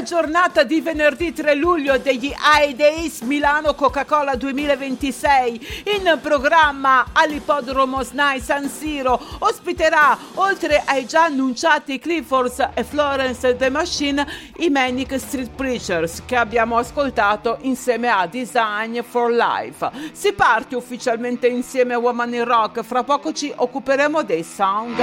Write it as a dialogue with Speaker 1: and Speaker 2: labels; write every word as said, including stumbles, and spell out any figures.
Speaker 1: giornata di venerdì tre luglio degli I Days Milano Coca-Cola duemilaventisei. In programma all'Ippodromo S N A I San Siro ospiterà, oltre ai già annunciati Cliffords e Florence The Machine, i Manic Street Preachers, che abbiamo ascoltato insieme a Design for Life. Si parte ufficialmente insieme a Woman in Rock, fra poco ci occuperemo dei Sound.